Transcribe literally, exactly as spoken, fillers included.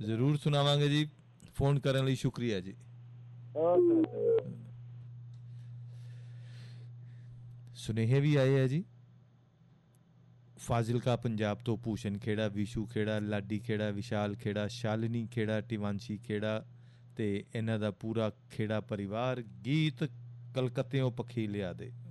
ਜ਼ਰੂਰ ਸੁਣਾਵਾਂਗੇ ਜੀ। ਫੋਨ ਕਰਨ ਲਈ ਸ਼ੁਕਰੀਆ ਜੀ। ਸੁਨੇਹੇ ਵੀ ਆਏ ਹੈ ਜੀ। ਫਾਜ਼ਿਲਕਾ ਪੰਜਾਬ ਤੋਂ ਭੂਸ਼ਣ ਖੇੜਾ, ਵਿਸ਼ੂ ਖੇੜਾ, ਲਾਡੀ ਖੇੜਾ, ਵਿਸ਼ਾਲ ਖੇੜਾ, ਸ਼ਾਲਿਨੀ ਖੇੜਾ, ਟਿਵਾਂਸ਼ੀ ਖੇੜਾ ਅਤੇ ਇਹਨਾਂ ਦਾ ਪੂਰਾ ਖੇੜਾ ਪਰਿਵਾਰ। ਗੀਤ ਕਲਕੱਤਿਓਂ ਪਖੀਲਿਆ ਦੇ।